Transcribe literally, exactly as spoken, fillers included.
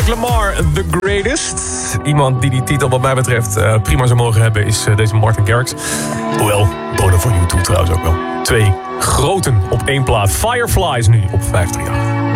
Lamar, The Greatest. Iemand die die titel wat mij betreft uh, prima zou mogen hebben is uh, deze Martin Garrix. Hoewel, Bono van YouTube trouwens ook wel. Twee groten op één plaat. Fireflies nu op vijf drie acht.